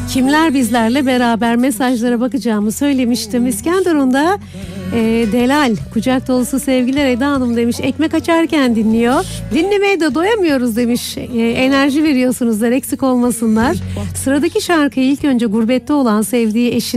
Kimler bizlerle beraber mesajlara bakacağımı söylemiştim. İskenderun'da Delal kucak dolusu sevgiler Eda Hanım demiş. Ekmek açarken dinliyor. Dinlemeye de doyamıyoruz demiş. Enerji veriyorsunuzlar, eksik olmasınlar. Sıradaki şarkıyı ilk önce gurbette olan sevdiği eşine